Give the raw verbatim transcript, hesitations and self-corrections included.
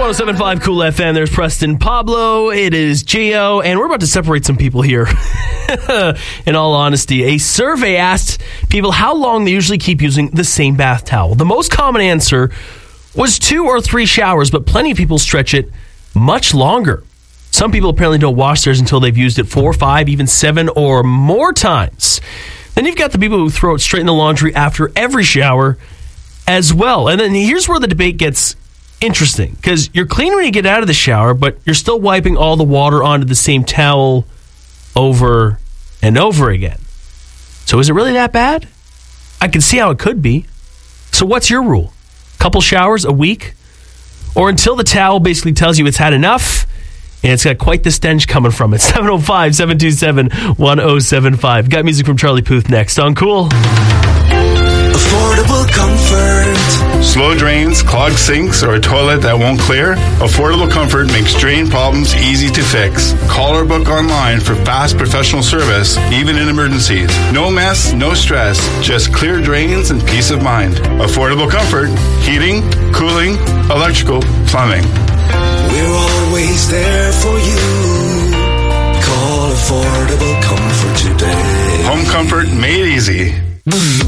oh seven point five Cool F M. There's Preston Pablo. It is Gio, and we're about to separate some people here. In all honesty, a survey asked people how long they usually keep using the same bath towel. The most common answer was two or three showers, but plenty of people stretch it much longer. Some people apparently don't wash theirs until they've used it four, five, even seven or more times. Then you've got the people who throw it straight in the laundry after every shower as well. And then here's where the debate gets interesting, because you're clean when you get out of the shower, but you're still wiping all the water onto the same towel over and over again. So is it really that bad? I can see how it could be. So what's your rule? Couple showers a week? Or until the towel basically tells you it's had enough and it's got quite the stench coming from it. seven oh five, seven two seven, one oh seven five. Got music from Charlie Puth next on Cool. Affordable comfort. Slow drains, clogged sinks, or a toilet that won't clear? Affordable Comfort makes drain problems easy to fix. Call or book online for fast professional service, even in emergencies. No mess, no stress, just clear drains and peace of mind. Affordable Comfort, heating, cooling, electrical, plumbing. We're always there for you. Call Affordable Comfort today. Home comfort made easy.